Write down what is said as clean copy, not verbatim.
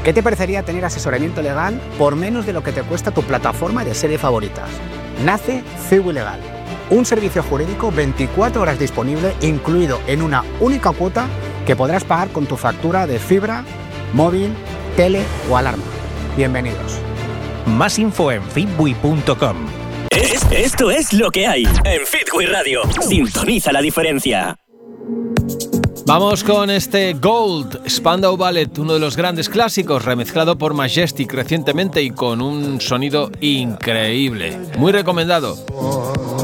¿Qué te parecería tener asesoramiento legal por menos de lo que te cuesta tu plataforma de series favoritas? Nace Ciwi Legal, un servicio jurídico 24 horas disponible, incluido en una única cuota que podrás pagar con tu factura de fibra, móvil, tele o alarma. Bienvenidos. Más info en fitwi.com. Esto es lo que hay en Fitwi Radio. Sintoniza la diferencia. Vamos con este Gold, Spandau Ballet, uno de los grandes clásicos, remezclado por Majestic recientemente y con un sonido increíble. Muy recomendado.